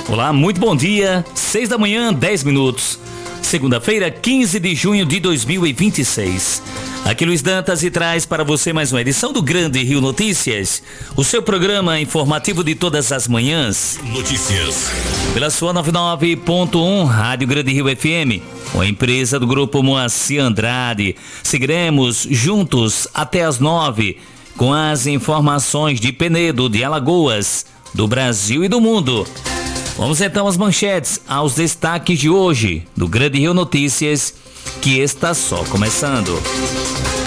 Olá, muito bom dia. 6 da manhã, 10 minutos. Segunda-feira, 15 de junho de 2026. Aqui Luiz Dantas e traz para você mais uma edição do Grande Rio Notícias, o seu programa informativo de todas as manhãs. Notícias. Pela sua 99.1 Rádio Grande Rio FM, uma empresa do Grupo Moacir Andrade. Seguiremos juntos até as 9 com as informações de Penedo, de Alagoas, do Brasil e do mundo. Vamos então às manchetes, aos destaques de hoje do Grande Rio Notícias, que está só começando.